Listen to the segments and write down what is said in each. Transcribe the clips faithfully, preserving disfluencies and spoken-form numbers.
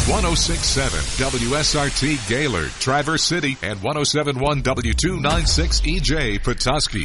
one oh six point seven W S R T Gaylord, Traverse City, and one oh seven point one W two ninety-six E J Petoskey.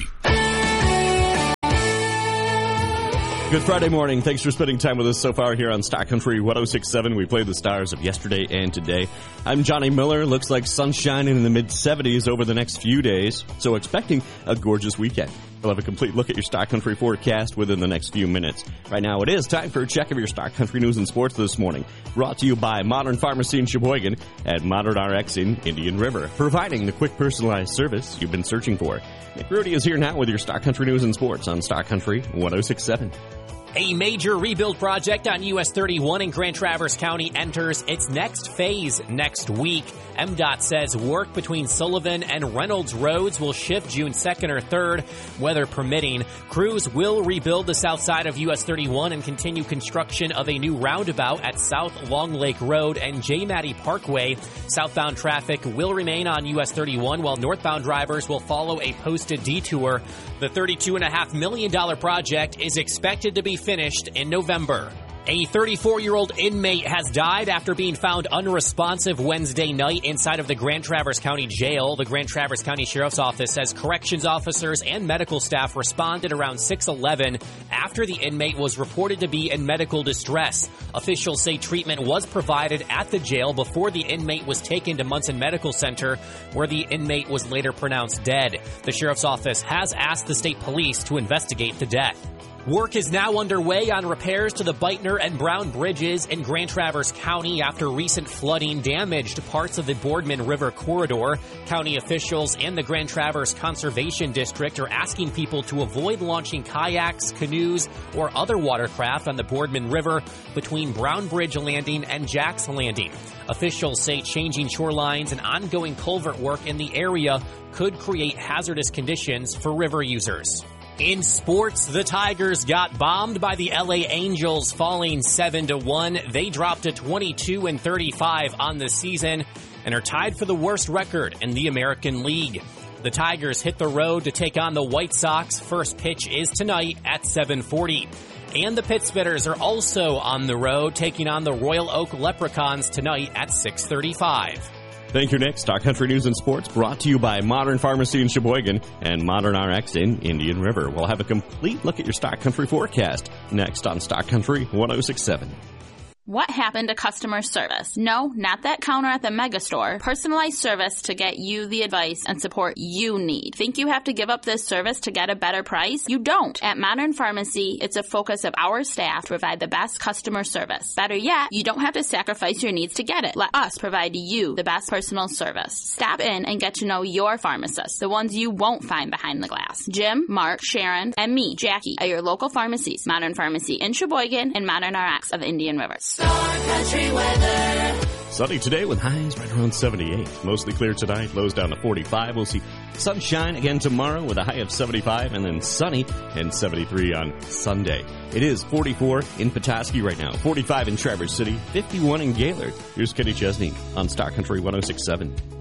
Good Friday morning. Thanks for spending time with us so far here on Star Country one oh six point seven. We play the stars of yesterday and today. I'm Johnny Miller. Looks like sunshine in the mid seventies over the next few days, so expecting a gorgeous weekend. We'll have a complete look at your Star Country forecast within the next few minutes. Right now, it is time for a check of your Star Country news and sports this morning. Brought to you by Modern Pharmacy in Sheboygan and Modern R X in Indian River, providing the quick personalized service you've been searching for. Nick Rudy is here now with your Star Country news and sports on Star Country one oh six point seven. A major rebuild project on U S thirty-one in Grand Traverse County enters its next phase next week. M DOT says work between Sullivan and Reynolds roads will shift June second or third, weather permitting. Crews will rebuild the south side of U S thirty-one and continue construction of a new roundabout at South Long Lake Road and J. Matty Parkway. Southbound traffic will remain on U S thirty-one, while northbound drivers will follow a posted detour. The thirty-two point five million dollars project is expected to be finished in November. A thirty-four-year-old inmate has died after being found unresponsive Wednesday night inside of the Grand Traverse County Jail. The Grand Traverse County Sheriff's Office says corrections officers and medical staff responded around six eleven after the inmate was reported to be in medical distress. Officials say treatment was provided at the jail before the inmate was taken to Munson Medical Center, where the inmate was later pronounced dead. The Sheriff's Office has asked the state police to investigate the death. Work is now underway on repairs to the Beitner and Brown bridges in Grand Traverse County after recent flooding damaged parts of the Boardman River corridor. County officials and the Grand Traverse Conservation District are asking people to avoid launching kayaks, canoes, or other watercraft on the Boardman River between Brown Bridge Landing and Jack's Landing. Officials say changing shorelines and ongoing culvert work in the area could create hazardous conditions for river users. In sports, the Tigers got bombed by the L A Angels, falling seven to one. They dropped to twenty-two and thirty-five on the season and are tied for the worst record in the American League. The Tigers hit the road to take on the White Sox. First pitch is tonight at seven forty. And the Pittsburghers are also on the road, taking on the Royal Oak Leprechauns tonight at six thirty-five. Thank you, Nick. Star Country News and Sports brought to you by Modern Pharmacy in Sheboygan and Modern R X in Indian River. We'll have a complete look at your Star Country forecast next on Star Country one oh six point seven. What happened to customer service? No, not that counter at the mega store. Personalized service to get you the advice and support you need. Think you have to give up this service to get a better price? You don't. At Modern Pharmacy, it's a focus of our staff to provide the best customer service. Better yet, you don't have to sacrifice your needs to get it. Let us provide you the best personal service. Stop in and get to know your pharmacists, the ones you won't find behind the glass. Jim, Mark, Sharon, and me, Jackie, are your local pharmacies. Modern Pharmacy in Sheboygan and Modern R X of Indian River. Star Country weather. Sunny today with highs right around seventy-eight. Mostly clear tonight, lows down to forty-five. We'll see sunshine again tomorrow with a high of seventy-five, and then sunny and seventy-three on Sunday. It is forty-four in Petoskey right now, forty-five in Traverse City, fifty-one in Gaylord. Here's Kenny Chesney on Star Country one oh six point seven.